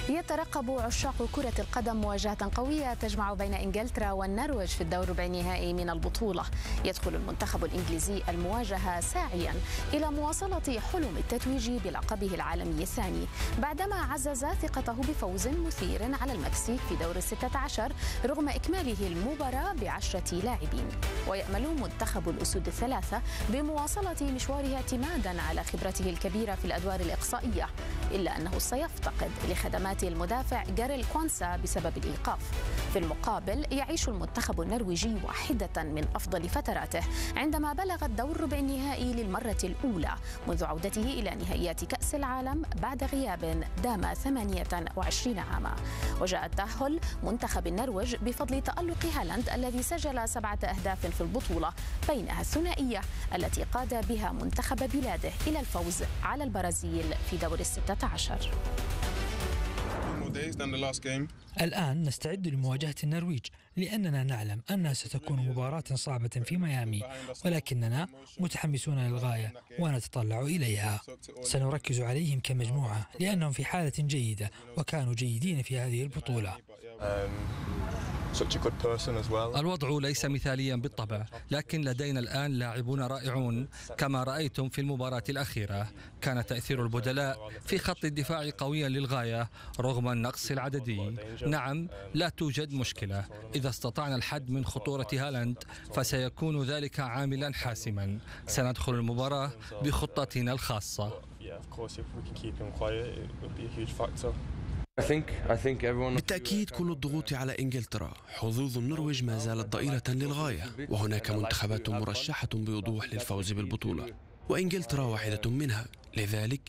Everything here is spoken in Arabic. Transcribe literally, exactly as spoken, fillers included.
يترقب عشاق كرة القدم مواجهة قوية تجمع بين إنجلترا والنرويج في الدور الربع النهائي من البطولة. يدخل المنتخب الإنجليزي المواجهة ساعيا إلى مواصلة حلم التتويج بلقبه العالمي الثاني بعدما عزز ثقته بفوز مثير على المكسيك في دور الستة عشر رغم إكماله المباراة بعشرة لاعبين. ويأمل منتخب الأسود الثلاثة بمواصلة مشواره اعتمادا على خبرته الكبيرة في الأدوار الإقصائية، إلا أنه سيفتقد لخدمات المدافع جاريل كوانسا بسبب الإيقاف. في المقابل يعيش المنتخب النرويجي واحدة من أفضل فتراته عندما بلغ الدور الربع النهائي للمرة الأولى منذ عودته إلى نهائيات كأس العالم بعد غياب دام ثمانية وعشرين عاما. وجاء تأهل منتخب النرويج بفضل تألق هالاند الذي سجل سبعة أهداف في البطولة، بينها الثنائية التي قاد بها منتخب بلاده إلى الفوز على البرازيل في دور الستة عشر. الآن نستعد لمواجهة النرويج لأننا نعلم أنها ستكون مباراة صعبة في ميامي، ولكننا متحمسون للغاية ونتطلع إليها. سنركز عليهم كمجموعة لأنهم في حالة جيدة وكانوا جيدين في هذه البطولة. الوضع ليس مثاليا بالطبع، لكن لدينا الآن لاعبون رائعون كما رأيتم في المباراة الأخيرة. كان تأثير البدلاء في خط الدفاع قويا للغاية رغم النقص العددي. نعم، لا توجد مشكلة، إذا استطعنا الحد من خطورة هالاند فسيكون ذلك عاملا حاسما. سندخل المباراة بخطتنا الخاصة. بالتأكيد كل الضغوط على إنجلترا. حظوظ النرويج ما زالت ضئيلة للغاية، وهناك منتخبات مرشحة بوضوح للفوز بالبطولة، وإنجلترا واحدة منها. لذلك